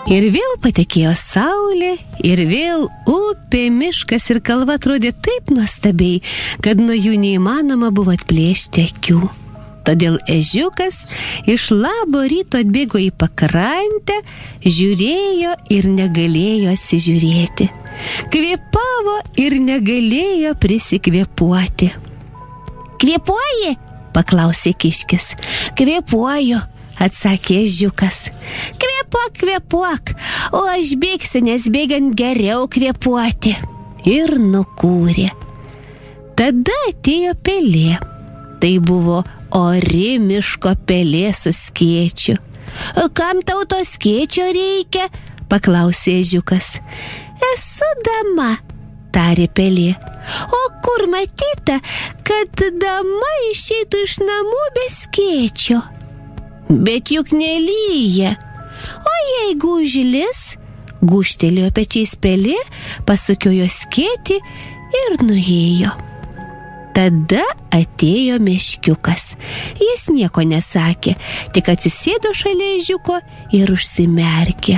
Ir vėl patekėjo saulė, ir vėl upė, miškas ir kalva atrodė taip nuostabiai, kad nuo jų neįmanoma buvo atplėšti akių. Todėl ežiukas iš labo ryto atbėgo į pakrantę, žiūrėjo ir negalėjo atsižiūrėti. Kvėpavo ir negalėjo prisikvėpuoti. Kvėpuoji? Paklausė kiškis. Kvėpuoju, atsakė ežiukas. Kvėpuok, o aš bėgsiu, nes bėgant geriau kvėpuoti. Ir nukūrė. Tada atėjo pelė. Tai buvo ori miško pelė su skėčiu. Kam tau to skėčio reikia? Paklausė ežiukas. Esu dama, tarė pelė. O kur matyta, kad dama išeitų iš namų be skėčio? Bet juk nelyja. O jeigu užlis? Gūžtelėjo pečiais pelė, pasukiojo skėtį ir nuėjo. Tada atėjo meškiukas. Jis nieko nesakė, tik atsisėdo šalia ežiuko ir užsimerkė.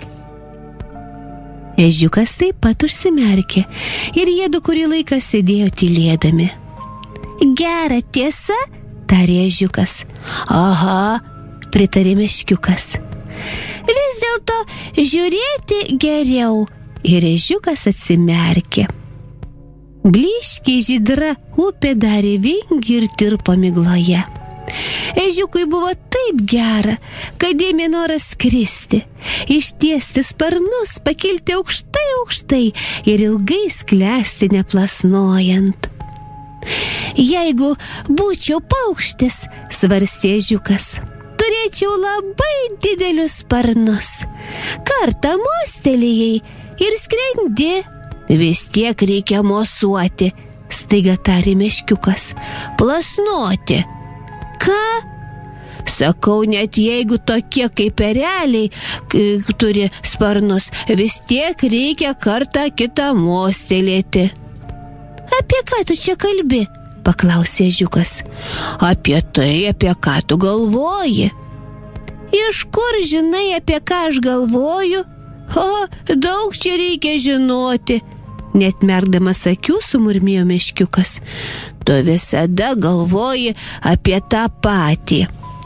Ežiukas taip pat užsimerkė ir jiedu kurį laiką sėdėjo tylėdami. Gera tiesa, tarė ežiukas. Aha, pritarė meškiukas. Vis dėlto žiūrėti geriau. Ir ežiukas atsimerkė. Blyškiai žydra upė darė vingį ir tirpo migloje. Ežiukui buvo taip gera, kad ėmė noras skristi, ištiesti sparnus, pakilti aukštai ir ilgai sklęsti neplasnojant. Jeigu būčiau paukštis, svarstė ežiukas, turėčiau labai didelius sparnus. Kartą mostelėjai ir skrendi. Vis tiek reikia mosuoti, staiga tarė meškiukas. Plasnoti. Ką? Sakau, net jeigu tokie kaip ereliai turi sparnus, vis tiek reikia kartą kitą mostelėti. Apie ką tu čia kalbi? Paklausė ežiukas. Apie tai, apie ką tu galvoji. Iš kur žinai, apie ką aš galvoju? O, daug čia reikia žinoti. Net merkdamas akių sumurmėjo meškiukas. Tu visada galvoji apie tą patį.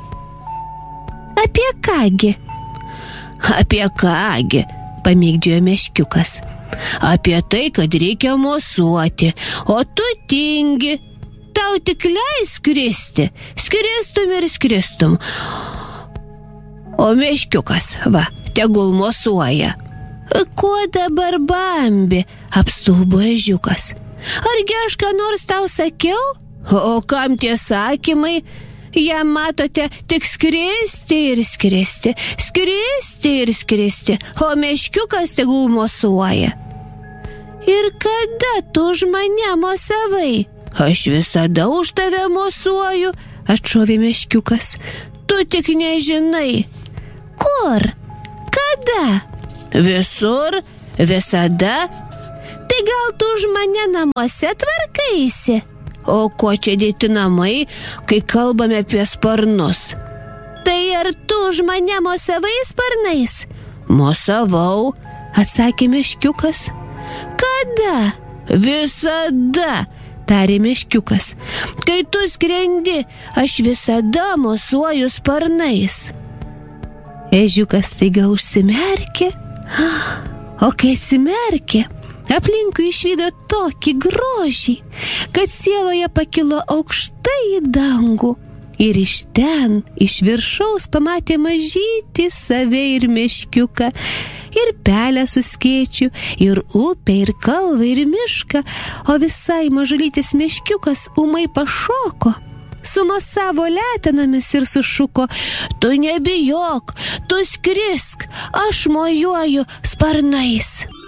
Apie kągi? Apie kągi, pamėgdžiojo meškiukas. Apie tai, kad reikia mosuoti, o tu tingi. Tau tik leis skristi. Skristum ir skristum. O meškiukas, va, tegul mosuoja. Kuo dabar bambi? Apstulbo ežiukas. Argi aš ką nors tau sakiau? O kam tie sakymai? Jam matote tik skristi ir skristi, skristi ir skristi, o meškiukas tegul mosuoja. Ir kada tu už mane mosavai? Aš visada už tave mosuoju, atšovė meškiukas. Tu tik nežinai. Kur? Kada? Visur, visada. Tai gal tu už mane namuose tvarkaisi? O ko čia dėti namai, kai kalbame apie sparnus? Tai ar tu už mane mosavai sparnais? Mosavau, atsakė meškiukas. Kada? Visada, tarė meškiukas. Kai tu skrendi, aš visada mosuoju sparnais. Ežiukas staiga užsimerkė. O kai atsimerkė, aplinkui išvydo tokį grožį, kad sieloje pakilo aukštai į dangų. Ir iš ten, iš viršaus pamatė mažytį save ir meškiuką, ir pelę su skėčiu, ir upę, ir kalvą, ir mišką, o visai mažulytis meškiukas ūmai pašoko, sumosavo letenomis ir sušuko: Tu nebijok, tu skrisk, aš mojuoju sparnais.